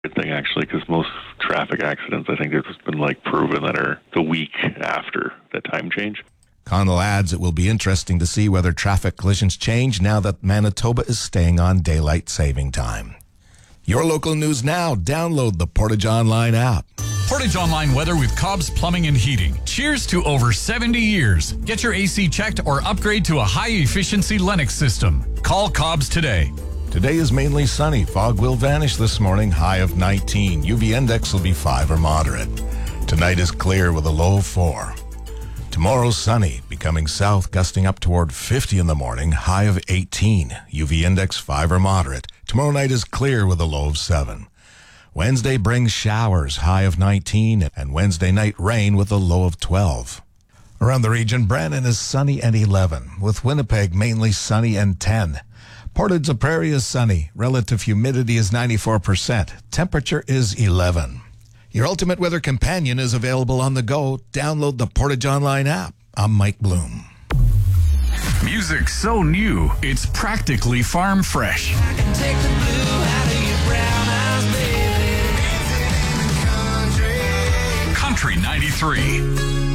good thing, actually, because most traffic accidents, I think, there's been proven that are the week after that time change. Connell adds it will be interesting to see whether traffic collisions change now that Manitoba is staying on daylight saving time. Your local news now. Download the Portage Online app. Portage Online weather with Cobb's Plumbing and Heating. Cheers to over 70 years. Get your AC checked or upgrade to a high-efficiency Lennox system. Call Cobb's today. Today is mainly sunny. Fog will vanish this morning, high of 19. UV index will be 5 or moderate. Tonight is clear with a low of 4. Tomorrow sunny, becoming south, gusting up toward 50 in the morning, high of 18. UV index 5 or moderate. Tomorrow night is clear with a low of 7. Wednesday brings showers, high of 19, and Wednesday night rain with a low of 12. Around the region, Brandon is sunny and 11, with Winnipeg mainly sunny and 10. Portage la Prairie is sunny. Relative humidity is 94%. Temperature is 11. Your ultimate weather companion is available on the go. Download the Portage Online app. I'm Mike Bloom. Music so new, it's practically farm fresh. I can take the blue out of your brown eyes, baby. Country 93.